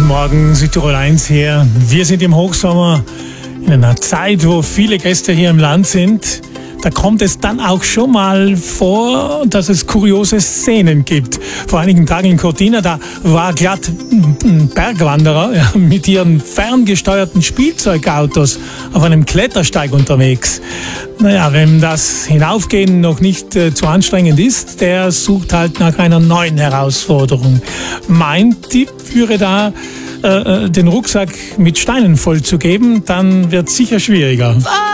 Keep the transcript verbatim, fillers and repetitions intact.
Guten Morgen, Südtirol eins hier. Wir sind im Hochsommer in einer Zeit, wo viele Gäste hier im Land sind. Da kommt es dann auch schon mal vor, dass es kuriose Szenen gibt. Vor einigen Tagen in Cortina, da war glatt ein Bergwanderer ja, mit ihren ferngesteuerten Spielzeugautos auf einem Klettersteig unterwegs. Naja, wenn das Hinaufgehen noch nicht äh, zu anstrengend ist, der sucht halt nach einer neuen Herausforderung. Mein Tipp wäre da, äh, den Rucksack mit Steinen vollzugeben, dann wird es sicher schwieriger.